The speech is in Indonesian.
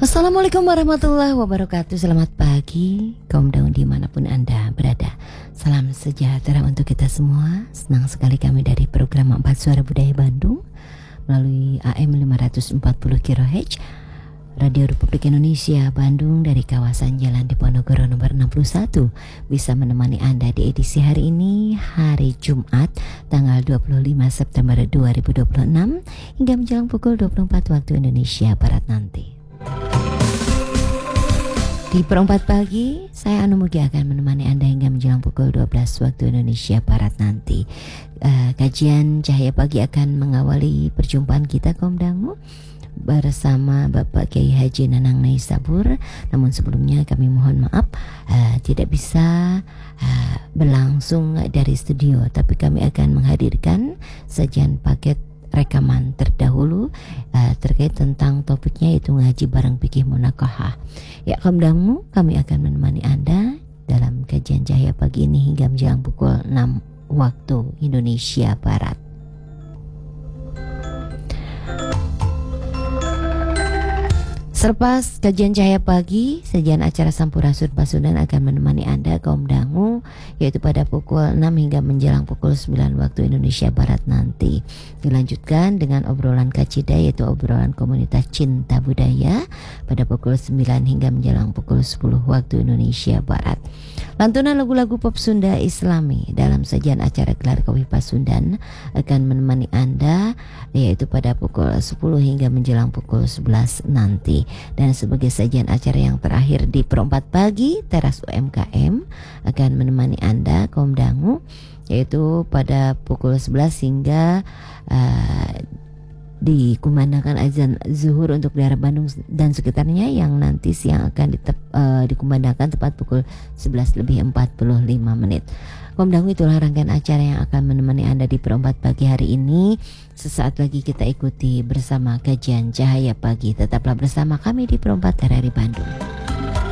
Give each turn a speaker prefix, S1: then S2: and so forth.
S1: Assalamualaikum warahmatullahi wabarakatuh. Selamat pagi kaum daun dimanapun Anda berada. Salam sejahtera untuk kita semua. Senang sekali kami dari program 4 Suara Budaya Bandung melalui AM 540 kHz Radio Republik Indonesia Bandung dari kawasan Jalan Diponegoro nomor 61 bisa menemani Anda di edisi hari ini, hari Jumat tanggal 25 September 2026 hingga menjelang pukul 24 waktu Indonesia Barat nanti. Di perempat pagi, saya Anu Mugi akan menemani Anda hingga menjelang pukul 12 waktu Indonesia Barat nanti. Kajian Cahaya Pagi akan mengawali perjumpaan kita kaum dangu bersama Bapak Kiai Haji Nanang Naisabur. Namun sebelumnya kami mohon maaf tidak bisa berlangsung dari studio, tapi kami akan menghadirkan sajian paket rekaman terdahulu terkait tentang topiknya, yaitu ngaji bareng fikih munakaha. Ya kaum dangu, kami akan menemani Anda dalam kajian Cahaya Pagi ini hingga menjelang pukul 6 waktu Indonesia Barat. Selepas kajian Cahaya Pagi, sajian acara Sampurasun Pasundan akan menemani Anda kaum dangu, yaitu pada pukul 6 hingga menjelang pukul 9 waktu Indonesia Barat nanti. Dilanjutkan dengan obrolan kacida, yaitu obrolan komunitas cinta budaya pada pukul 9 hingga menjelang pukul 10 waktu Indonesia Barat. Lantunan lagu-lagu pop Sunda Islami dalam sajian acara Gelar Kopi Pasundan akan menemani Anda, yaitu pada pukul 10 hingga menjelang pukul 11 nanti. Dan sebagai sajian acara yang terakhir di perempat pagi, Teras UMKM akan menemani Anda kaum dangu, yaitu pada pukul 11 hingga dikumandangkan azan zuhur untuk daerah Bandung dan sekitarnya, yang nanti siang akan dikumandangkan tepat pukul 11:45. Kaum dangu, itulah rangkaian acara yang akan menemani Anda di perempat pagi hari ini. Sesaat lagi kita ikuti bersama kajian Cahaya Pagi. Tetaplah bersama kami di perempat RRI Bandung.